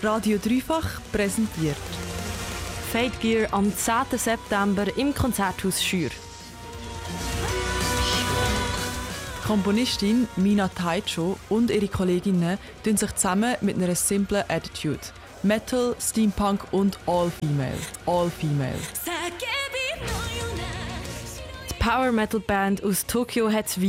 Radio Dreifach präsentiert. Fade Gear am 10. September im Konzerthaus Schür. Die Komponistin Mina Taicho und ihre Kolleginnen tun sich zusammen mit einer simplen Attitude. Metal, Steampunk und All-Female. All-Female. Die Power Metal Band aus Tokio hat